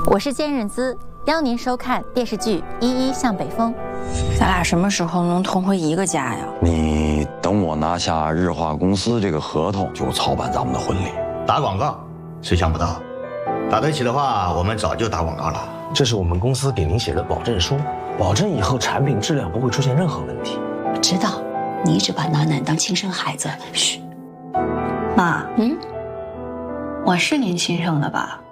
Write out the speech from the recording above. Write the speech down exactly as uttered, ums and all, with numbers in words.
我是坚韧姿，邀您收看电视剧《依依向北风》。 咱俩什么时候能同回一个家呀？ 你等我拿下日化公司这个合同，就操办咱们的婚礼。 打广告，谁想不到？打得起的话，我们早就打广告了。 这是我们公司给您写的保证书，保证以后产品质量不会出现任何问题。 我知道，你一直把暖暖当亲生孩子。嘘， 妈，嗯，我是您亲生的吧？